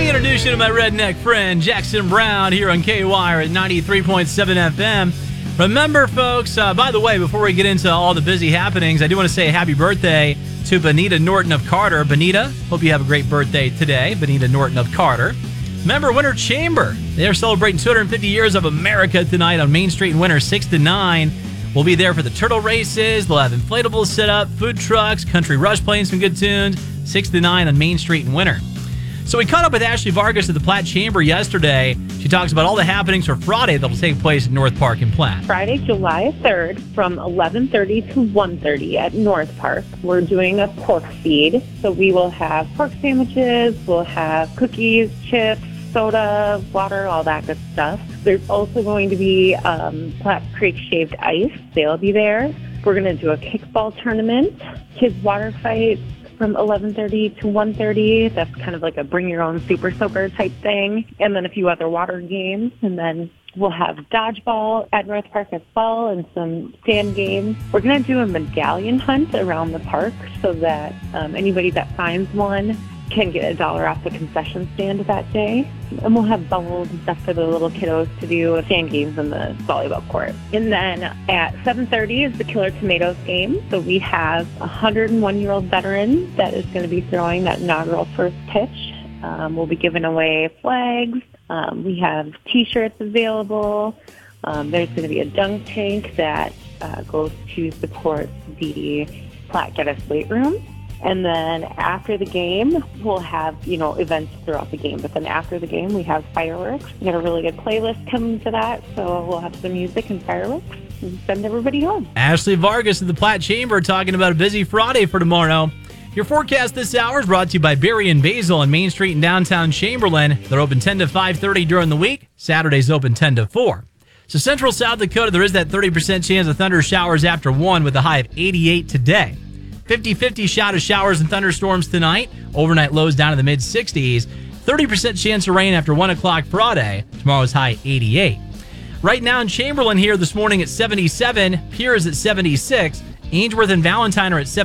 introduce you to my redneck friend, Jackson Brown, here on KWIRE at 93.7 FM. Remember, folks, by the way, before we get into all the busy happenings, I do want to say happy birthday to Benita Norton of Carter. Benita, hope you have a great birthday today, Benita Norton of Carter. Remember, Winter Chamber. They're celebrating 250 years of America tonight on Main Street in Winter, 6 to 9. We'll be there for the turtle races. They'll have inflatables set up, food trucks, Country Rush playing some good tunes, 6 to 9 on Main Street in Winter. So we caught up with Ashley Vargas at the Platte Chamber yesterday. She talks about all the happenings for Friday that will take place at North Park in Platte. Friday, July 3rd from 11:30 to 1:30 at North Park. We're doing a pork feed. So we will have pork sandwiches, we'll have cookies, chips, soda, water, all that good stuff. There's also going to be Platte Creek Shaved Ice. They'll be there. We're going to do a kickball tournament, kids water fight, from 11:30 to 1:30. That's kind of like a bring your own super soaker type thing. And then a few other water games. And then we'll have dodgeball at North Park as well and some sand games. We're going to do a medallion hunt around the park so that anybody that finds one can get $1 off the concession stand that day. And we'll have bubbles and stuff for the little kiddos to do, sand games in the volleyball court. And then at 7:30 is the Killer Tomatoes game. So we have a 101-year-old veteran that is going to be throwing that inaugural first pitch. We'll be giving away flags. We have T-shirts available. There's going to be a dunk tank that goes to support the Platte Geddes weight room. And then after the game, we'll have, events throughout the game. But then after the game, we have fireworks. We got a really good playlist coming to that. So we'll have some music and fireworks and send everybody home. Ashley Vargas of the Platte Chamber talking about a busy Friday for tomorrow. Your forecast this hour is brought to you by Berry and Basil on Main Street in downtown Chamberlain. They're open 10 to 5:30 during the week. Saturdays open 10 to 4. So Central South Dakota, there is that 30% chance of thunder showers after 1 with a high of 88 today. 50-50 shot of showers and thunderstorms tonight. Overnight lows down in the mid-60s. 30% chance of rain after 1 o'clock Friday. Tomorrow's high 88. Right now in Chamberlain here this morning at 77. Pierre is at 76. Ainsworth and Valentine are at 77.